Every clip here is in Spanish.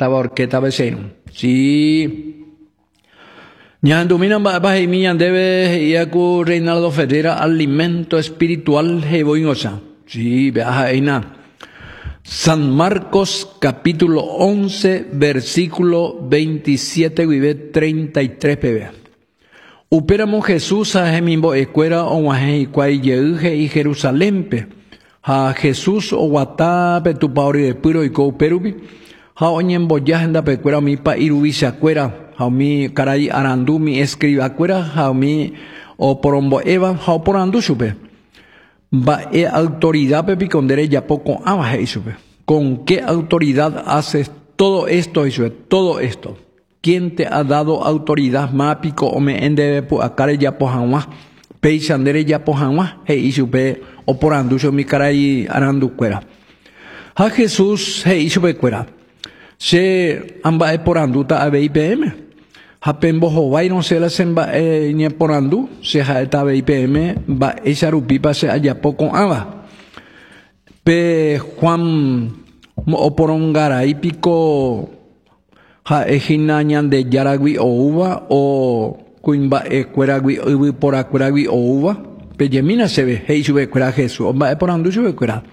taba orqueta vecino. Sí. Ñandumina baje mi debe yaku Reinaldo Ferreira alimento espiritual heboinosa. Sí, viaja eina. San Marcos capítulo 11 versículo 27 vive 33 pb. Uperamo Jesús a Jemimbo escuela o waje kwai yeuje y Jerusalén pe. Ha Jesús o wata pe tu pauri de puro y ko perubi. Ha oñembo yahenda pe cuera mi pa irubisa cuera. Ha mi caray arandu mi escriba cuera. Ha mi o porombo eva ha porandu supe. Va autoridad pe picondere ya poco abaje supe. ¿Con qué autoridad haces todo esto y todo esto? ¿Quién te ha dado autoridad? Mápico o me ende po acare ya pojanwa. Peisandere ya pojanwa. He isupe o porandu so mi caray arandu cuera. Ha Jesús he isupe cuera. Se amba porandu ta ave IPM. Ha pembo hovai no se la semba nye porandu. Se ha eta ave IPM. Va esa rupipa se haya poco ava. Pe Juan o porongara y pico ha ejinañan de yaragui o uva o cuimba cueragui uvi por acueragui o uva pe yemina se ve hey sube cuera Jesús o va por andu sube cuera.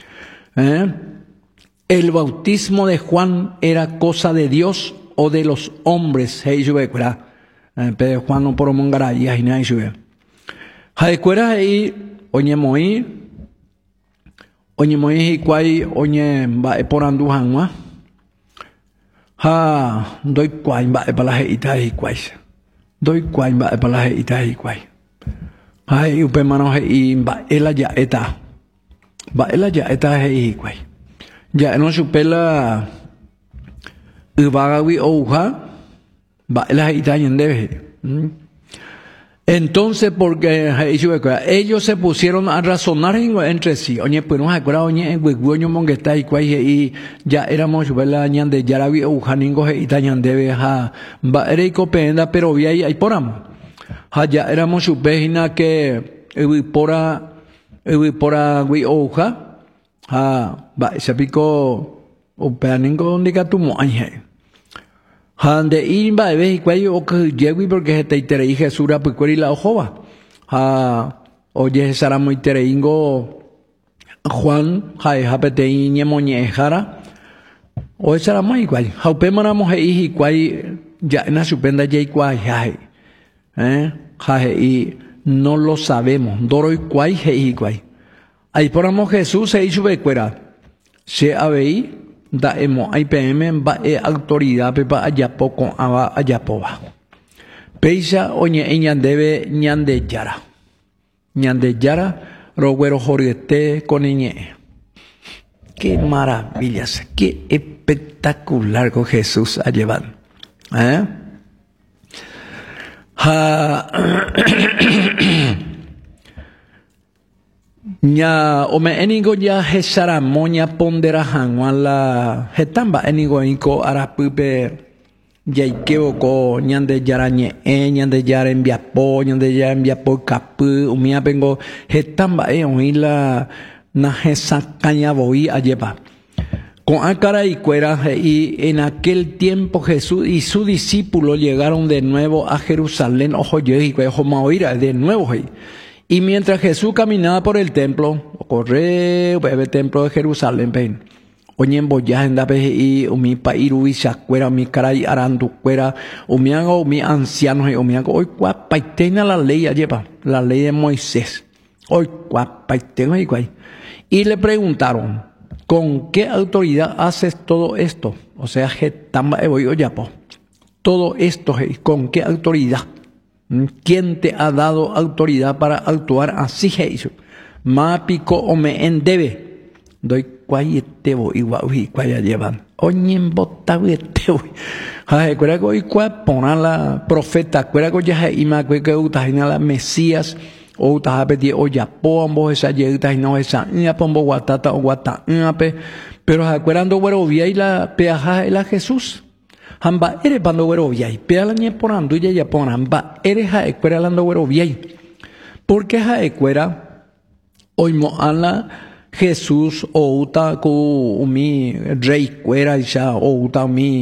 El bautismo de Juan era cosa de Dios o de los hombres hey sube cuera. Pe Juan no porongara y ajina sube ha de cuera ahí oñe moi Oñe moi kwai oñe ba por andu hanwa ha doi kwai ba pala he itai kwai doi kwai ba pala he itai kwai hai upe mano he ba ela ya eta he kwai ya no supela ubagawi ouha ba ela he itai ndebe. Entonces, porque ellos se pusieron a razonar entre sí. Oye, pues no se acuerda, oye, en Hueguño Mongueta y Cuay, y ya éramos, ¿verdad? Ñande, Yarabi, Ujaningo, y Tañandebe, ja, Baereiko Penda, pero vi ahí por amo. Ya éramos su vecina que, Evipora, Gui Oja, se picó, Upeaningo, donde Gatumo, Ángel. Hande imba ebe cuello o que llegue porque se te itere Jesús pues cueri la ojova. Oye sara muy tereingo Juan japete ñemoñe jara. O sara muy igual. Jaupe manamos e cuai ya na supenda ya cuai y no lo sabemos. Doro y cuai he cuai. Ahí poramos Jesús se hizo becuera. Se abei da emo IPM va autoridad pepa allá poco ava allá poba. Peisa oñe ñandebe ñande yara roguero jorgete con ñe. Qué maravillas, qué espectacular con Jesús a llevar. Nya ome enigo ya jesara moña pondera hanwala hetamba enigo inko arapupe yaikeo ko ñande yarañe ñande yara enviapo kapu umia pengo hetamba oila na jesa caña voy a llevar con acara y cuera y en aquel tiempo Jesús y su discípulo llegaron de nuevo a Jerusalén ojo yo y ojo maoira de nuevo y mientras Jesús caminaba por el templo, corre el templo de Jerusalén, ven. Oñembo ya anda y umi pa irubi sacuera, mi caray arandu cuera, umiago mi ancianos y umiago hoy cuapa y tenga la ley lleva, la ley de Moisés. Hoy cuapa y tenga igual. Y le preguntaron, ¿con qué autoridad haces todo esto? O sea, que tamba voy oyapo. Todo esto, ¿con qué autoridad? ¿Quién te ha dado autoridad para actuar así, Jesús? Ma pico o me endebe. Doy cuayetebo igual cuaya llevan. Oñen botawetebo. Ay, cuera que hoy cua pona la profeta, cuera que ya ima que utahina la Mesías o utahapeti o ya pombo esa yeuta no esa nia pombo guatata o guata pe. Pero acuerando güero vía y la peaja la Jesús. Hamba ere pando güero viay, pea la nye ponando y ya ponan, hamba ere ja ecuera lando güero viay. Porque ja ecuera, hoy mo ala Jesús o uta ku umi rey cuera ya o uta mi